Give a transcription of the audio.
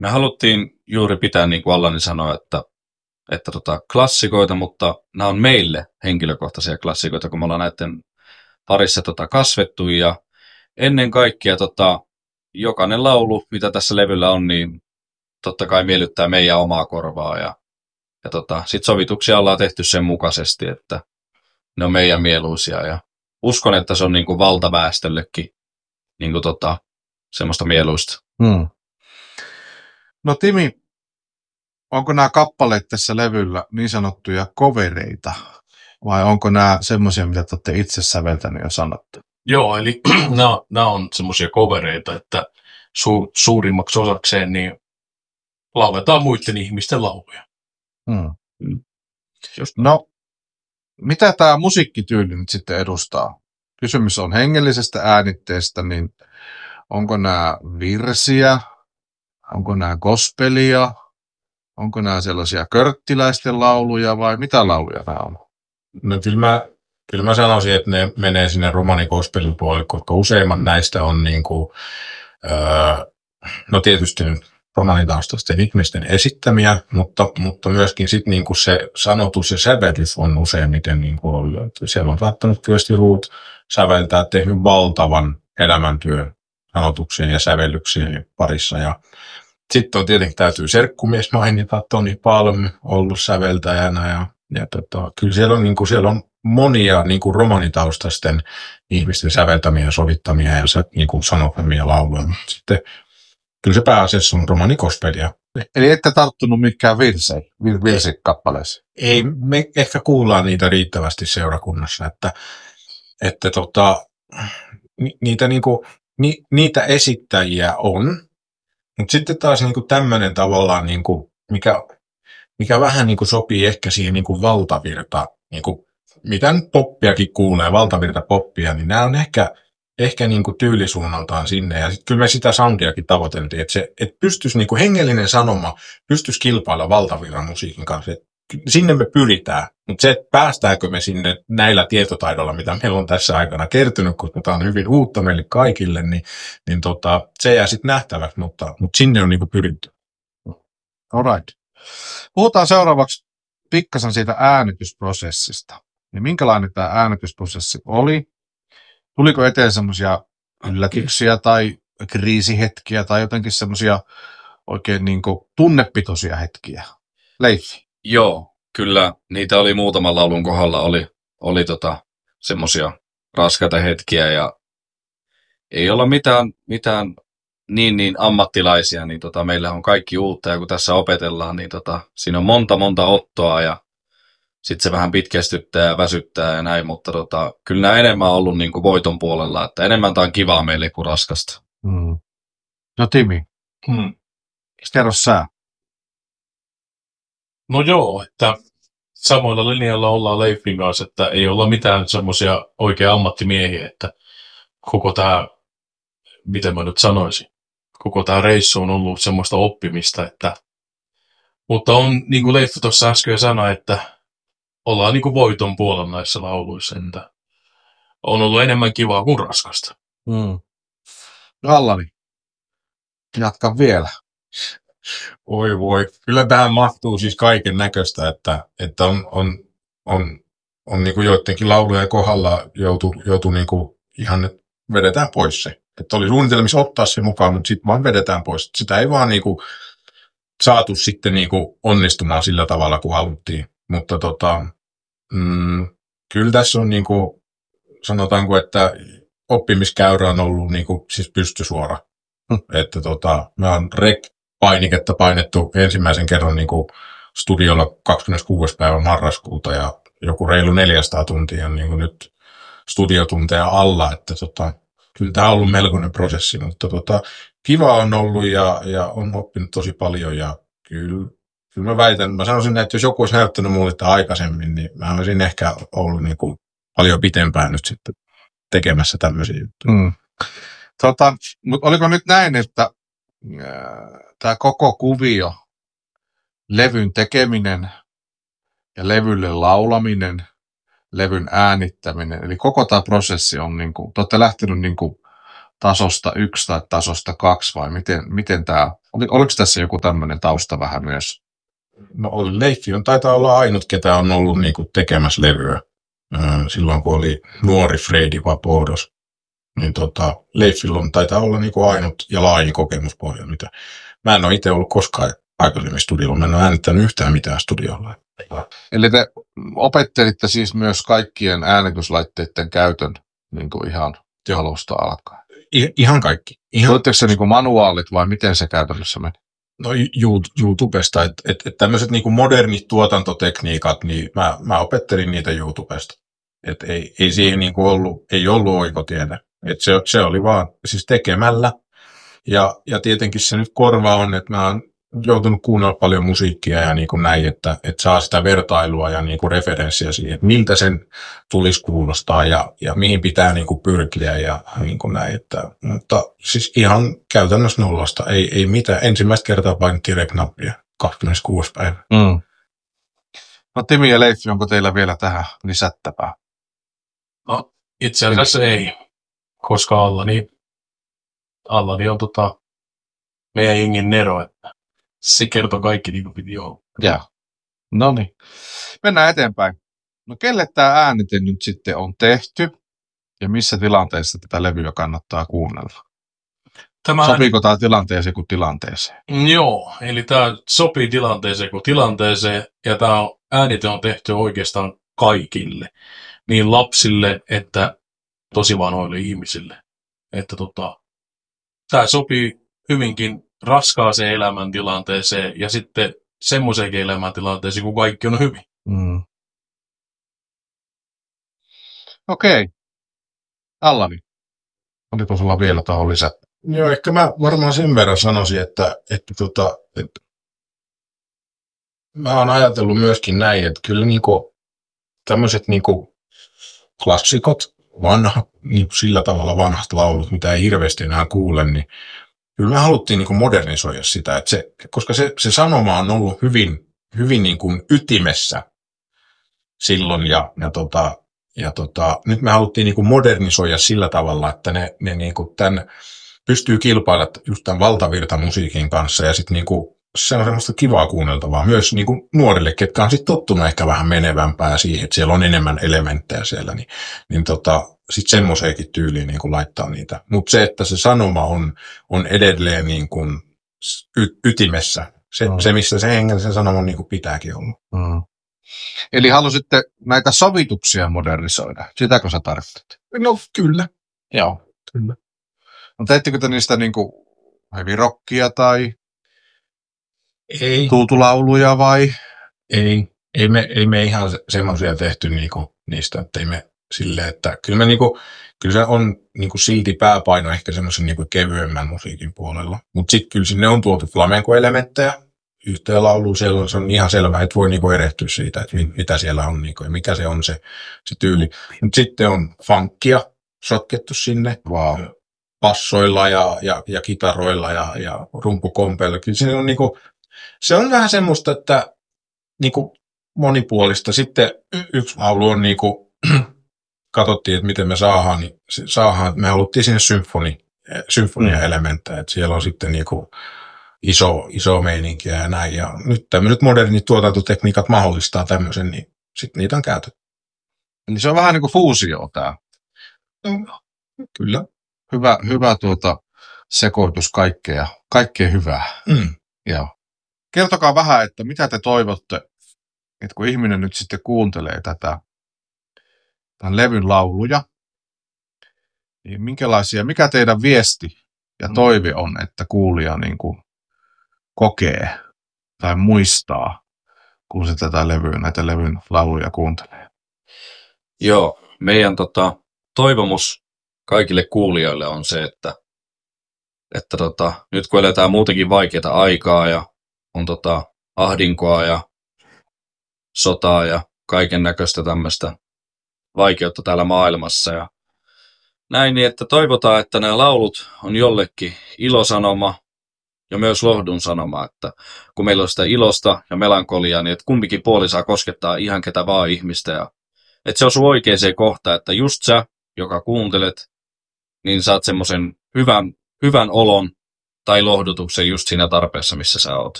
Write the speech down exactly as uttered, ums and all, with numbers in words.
me haluttiin juuri pitää, niin kuin Allani sanoi, että, että tota, klassikoita, mutta nämä on meille henkilökohtaisia klassikoita, kun me ollaan näiden parissa tota, kasvettu. Ja ennen kaikkea tota, jokainen laulu, mitä tässä levyllä on, niin totta kai miellyttää meidän omaa korvaa. Ja, ja tota, sitten sovituksia ollaan tehty sen mukaisesti, että ne on meidän mieluisia. Ja uskon, että se on niin kuin valtaväestöllekin niin kuin tota, semmoista mieluista. Hmm. No Timi, onko nämä kappaleet tässä levyllä niin sanottuja covereita, vai onko nämä semmoisia, mitä te olette itse säveltäneet ja sanottu? Joo, eli nämä, nämä on semmoisia covereita, että su, suurimmaksi osakseen niin lauletaan muiden ihmisten lauluja. Hmm. No, mitä tämä musiikkityyli nyt sitten edustaa? Kysymys on hengellisestä äänitteestä, niin onko nämä virsiä, onko nämä gospelia, onko nämä sellaisia körttiläisten lauluja vai mitä lauluja nämä on? No kyllä mä, kyllä mä sanoisin, että ne menee sinne romanikospelin puolelle, koska useimmat näistä on niin kuin, öö, no tietysti romanitaustaisten ihmisten esittämiä, mutta, mutta myöskin sit niin kuin se sanotus ja sävellys on useimmiten niin kuin ollut. Siellä on saattanut Kyösti Ruut säveltää, tehnyt valtavan elämäntyön sanotuksien ja sävellyksien parissa. Ja sitten on tietenkin täytyy serkkumies mainita, Toni Palm ollut säveltäjänä ja, ja tota, kyllä siellä on, niin kuin, siellä on monia niin kuin romanitaustaisten ihmisten säveltämiä ja sovittamia ja niin kuin sanottamia lauluja. Sitten kyllä se pääasiassa on romanikospelia. Eli ette tarttunut mikään virsei, vir, virsikappaleeseen? Ei, me ehkä kuullaan niitä riittävästi seurakunnassa, että, että tota, ni, niitä, niinku, ni, niitä esittäjiä on, mutta sitten taas niinku tämmöinen tavallaan, niinku, mikä, mikä vähän niinku sopii ehkä siihen niinku valtavirta, niinku, mitä nyt poppiakin kuulee, valtavirta poppia, niin nämä on ehkä ehkä niinku tyylisuunnaltaan sinne, ja sitten kyllä me sitä soundiakin tavoiteltiin, että se et pystyisi niinku hengellinen sanoma, pystyisi kilpailla valtavirran musiikin kanssa. Et sinne me pyritään, mutta se, että päästäänkö me sinne näillä tietotaidolla, mitä meillä on tässä aikana kertynyt, koska tämä on hyvin uutta meille kaikille, niin, niin tota, se jää sitten nähtäväksi, mutta, mutta sinne on niinku pyritty. All right. Puhutaan seuraavaksi pikkasen siitä äänitysprosessista. Ja minkälainen tämä äänitysprosessi oli? Tuliko eteen semmoisia yllätyksiä tai kriisihetkiä tai jotenkin semmoisia oikein niin kuin tunnepitoisia hetkiä? Leiffi? Joo, kyllä niitä oli muutaman laulun kohdalla, oli, oli tota, semmoisia raskaita hetkiä ja ei olla mitään, mitään niin, niin ammattilaisia, niin tota, meillä on kaikki uutta ja kun tässä opetellaan, niin tota, siinä on monta monta ottoa ja sitten se vähän pitkästyttää ja väsyttää ja näin, mutta tota, kyllä nämä enemmän on ollut niin kuin voiton puolella, että enemmän tämä on kivaa meille kuin raskasta. Hmm. No Timi, Hmm. kerro sä. No joo, että samoilla linjalla ollaan Leifin kanssa, että ei olla mitään semmoisia oikea ammattimiehiä, että koko tämä, miten mä nyt sanoisin, koko tämä reissu on ollut semmoista oppimista, että, mutta on, niin kuin Leiffi tuossa äsken sanoi, että ollaan niin kuin voiton puolella näissä lauluissa, että on ollut enemmän kivaa kuin raskasta. Hmm. Allani, jatka vielä. Oi voi, kyllä tähän mahtuu siis kaiken näköistä, että, että on, on, on, on niin kuin joidenkin laulujen kohdalla joutu, joutu niin kuin ihan, että vedetään pois se. Että oli suunnitelmissa ottaa se mukaan, mutta sitten vaan vedetään pois. Sitä ei vaan niin kuin saatu sitten niin kuin onnistumaan sillä tavalla, kuin haluttiin. Mutta tota, mm, kyllä tässä on niin kuin, sanotaanko, että oppimiskäyrä on ollut niin kuin, siis pystysuora. Hmm. Että tota, mä oon rek-painiketta painettu ensimmäisen kerran niin kuin studiolla kahdeskymmeneskuudes päivä marraskuuta ja joku reilu neljäsataa tuntia niin kuin nyt studiotunteja alla, että tota, kyllä tämä on ollut melkoinen prosessi, mutta tota, kiva on ollut ja, ja on oppinut tosi paljon ja kyllä, kyllä mä väitän, mä sanoisin, että jos joku olisi näyttänyt mulle sitä aikaisemmin, niin mä olisin ehkä ollut niin kuin paljon pitempään nyt sitten tekemässä tämmöisiä juttuja. Hmm. Tota, mutta oliko nyt näin, että tämä koko kuvio, levyn tekeminen ja levylle laulaminen, levyn äänittäminen, eli koko tämä prosessi on, niin kuin, te olette lähtenyt niin kuin tasosta yksi tai tasosta kaksi vai miten, miten tämä, oli, oliko tässä joku tämmöinen tausta vähän myös? No oli Leiffi on taitaa olla ainut, ketä on ollut niinku tekemässä levyä. Silloin kun oli nuori Fredi Vapodos, niin tota, Leiffillä on taitaa olla niinku ainut ja laajin kokemuspohja. Mitä. Mä en ole itse ollut koskaan aikaisemmin studiolla, mä en ole äänittänyt yhtään mitään studiolla. Eli te opettelitte siis myös kaikkien äänityslaitteiden käytön niin kuin ihan alusta alkaen? I- ihan kaikki. Ihan... Tulitteko se niin kuin manuaalit vai miten se käytännössä meni? No YouTubesta, että et, et tämmöiset niinku modernit tuotantotekniikat, niin mä, mä opettelin niitä YouTubesta. Et ei, ei siihen niinku ollut, ei ollut oikotietä. Et se, se oli vaan siis tekemällä. Ja, ja tietenkin se nyt korva on, että mä oon joutunut kuunnella paljon musiikkia ja niin kuin näin, että, että saa sitä vertailua ja niin kuin referenssiä siihen, että miltä sen tulisi kuulostaa ja, ja mihin pitää niin kuin pyrkiä ja niin kuin näin. Että, mutta siis ihan käytännössä nollasta, ei, ei mitään. Ensimmäistä kertaa painettiin rek-nappia, kaksikymmentäkuusi päivä. Mm. No Timi ja Leiffi, onko teillä vielä tähän lisättävää? No itse asiassa ei, koska Allani, Allani on tota, meidän jengin Nero, että se kertoo kaikki niin kuin piti olla. Joo. No niin. Mennään eteenpäin. No kelle tämä äänite nyt sitten on tehty ja missä tilanteessa tätä levyä kannattaa kuunnella? Tämä Sopiiko tämä tilanteeseen kuin tilanteeseen? Joo, eli tämä sopii tilanteeseen kuin tilanteeseen, ja tämä äänite on tehty oikeastaan kaikille, niin lapsille että tosi vanhoille ihmisille. Että tota, tämä sopii hyvinkin raskaaseen elämäntilanteeseen ja sitten semmoiseenkin elämäntilanteeseen, kun kaikki on hyvin. Mm. Okei. Okay. Allani, oliko sulla vielä tuohon lisää? Joo, ehkä mä varmaan sen verran sanoisin, että, että, tota, että mä oon ajatellut myöskin näin, että kyllä niinku tämmöiset niinku klassikot, vanha, niin sillä tavalla vanhat laulut, mitä ei hirveästi enää kuule, niin kyllä me haluttiin niinku modernisoida sitä, että se, koska se, se sanoma on ollut hyvin, hyvin niinku ytimessä silloin ja, ja, tota, ja tota, nyt me haluttiin niinku modernisoida sillä tavalla, että ne, ne niinku tämän pystyy kilpailemaan just tämän valtavirtamusiikin kanssa ja sitten niinku se on semmoista kivaa kuunneltavaa myös niinku nuorille, ketkä on sitten tottunut ehkä vähän menevämpää siihen, että siellä on enemmän elementtejä siellä, niin, niin tota, sitten semmoiseenkin tyyliin niinku laittaa niitä. Mutta se, että se sanoma on, on edelleen niinku y- ytimessä, se, mm. se missä se hengellisen sanoma niinku pitääkin olla. Mm. Eli halusitte näitä sovituksia modernisoida, sitäkö sä tarvitset? No kyllä. Joo. Kyllä. No teettekö te niistä niinku heavy rockia tai ei. tuutulauluja vai? Ei, ei me, ei me ihan semmoisia tehty niinku niistä, että ei me silleen, että kyllä me niinku, kyllä se on niinku silti pääpaino ehkä semmoisen niinku kevyemmän musiikin puolella. Mutta sitten kyllä sinne on tuotu flamenco-elementtejä yhteen lauluun, siellä on, se on ihan selvää, että voi niinku erehtyä siitä, että mitä siellä on niinku, ja mikä se on se, se tyyli. Mutta sitten on funkia sotkettu sinne. Wow. Bassoilla ja, ja, ja kitaroilla ja, ja rumpukompeilla. Kyllä se on, niinku, se on vähän semmoista, että niinku, monipuolista. Sitten y- yksi laulu on, niinku, katsottiin, että miten me saadaan, niin saadaan me haluttiin sinne symfoni, symfonia-elementtejä, että siellä on sitten niinku, iso, iso meininkiä ja näin. Ja nyt tämmöiset modernit tuotantotekniikat mahdollistaa tämmöisen, niin sitten niitä on käytetty. Eli se on vähän niin kuin fuusio tämä. No, kyllä. Hyvä, hyvä tuota sekoitus kaikkea, kaikkea hyvää. Mm. Joo. Kertokaa vähän, että mitä te toivotte, että kun ihminen nyt sitten kuuntelee tätä tämän levyn lauluja, niin minkälaisia, mikä teidän viesti ja toive on, että kuulija niin kuin kokee tai muistaa, kun se tätä levyä, näitä levyn lauluja kuuntelee? Joo, meidän tota, toivomus kaikille kuulijoille on se, että, että tota, nyt kun eletään muutenkin vaikeaa aikaa ja on tota, ahdinkoa ja sotaa ja kaiken näköistä tämmöistä vaikeutta täällä maailmassa ja näin, niin että toivotaan, että nämä laulut on jollekin ilosanoma ja myös lohdun sanoma, että kun meillä on sitä ilosta ja melankoliaa, niin että kumpikin puoli saa koskettaa ihan ketä vaan ihmistä ja että se osuu oikeaan kohtaan, että just sä, joka kuuntelet, niin saat semmoisen hyvän, hyvän olon tai lohdutuksen just siinä tarpeessa, missä sä oot.